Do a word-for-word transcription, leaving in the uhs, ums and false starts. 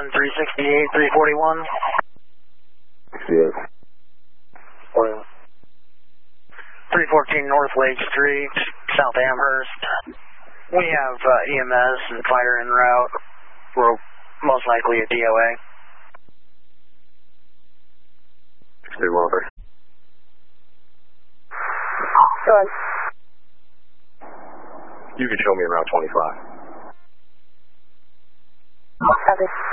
seven, three sixty-eight, three forty-one. sixty-eight. Or three fourteen North Lake Street, South Amherst. We have uh, E M S and fire en route. We're most likely a D O A. Stay Wilbur. Go ahead. You can show me around twenty-five. Copy.